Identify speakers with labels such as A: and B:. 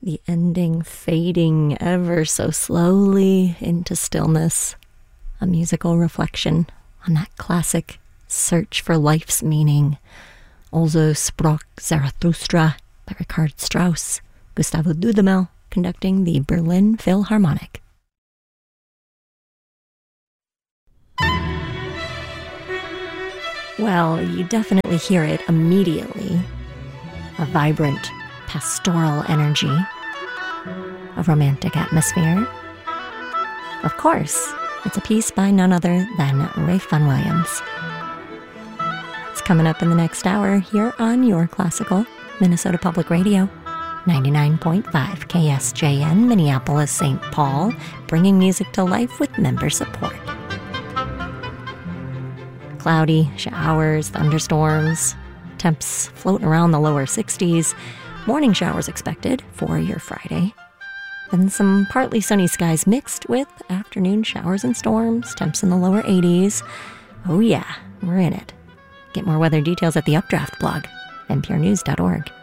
A: The ending fading ever so slowly into stillness. A musical reflection on that classic search for life's meaning. Also sprach Zarathustra by Richard Strauss. Gustavo Dudamel conducting the Berlin Philharmonic. Well, you definitely hear it immediately. A vibrant, pastoral energy. A romantic atmosphere. Of course, it's a piece by none other than Ralph Vaughan Williams. It's coming up in the next hour here on Your Classical, Minnesota Public Radio, 99.5 KSJN, Minneapolis, St. Paul, bringing music to life with member support. Cloudy, showers, thunderstorms, temps floating around the lower 60s, morning showers expected for your Friday. Then some partly sunny skies mixed with afternoon showers and storms, temps in the lower 80s. Oh yeah, we're in it. Get more weather details at the Updraft blog, nprnews.org.